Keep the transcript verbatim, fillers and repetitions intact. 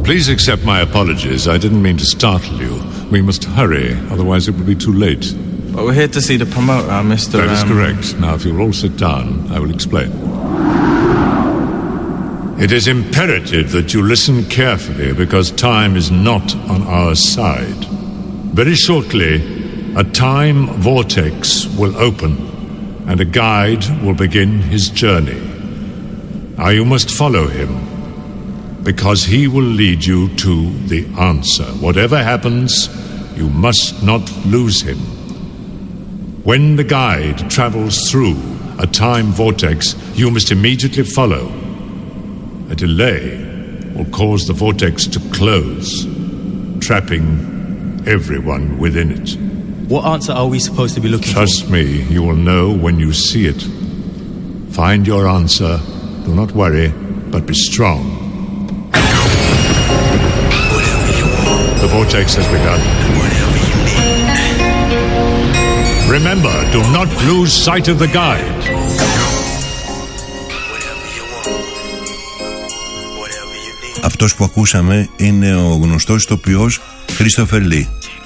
Please accept my apologies. I didn't mean to startle you. We must hurry, otherwise it will be too late. But we're here to see the promoter, Mister That is um... correct. Now, if you'll all sit down, I will explain. It is imperative that you listen carefully because time is not on our side. Very shortly, a time vortex will open and a guide will begin his journey. Now you must follow him because he will lead you to the answer. Whatever happens, you must not lose him. When the guide travels through a time vortex, you must immediately follow. A delay will cause the vortex to close, trapping everyone within it. What answer are we supposed to be looking for? Trust me, you will know when you see it. Find your answer. Do not worry, but be strong. Whatever you want. The vortex has begun. Whatever you need. Remember, do not lose sight of the guide. Αυτός που ακούσαμε είναι ο γνωστός ηθοποιός Christopher Lee.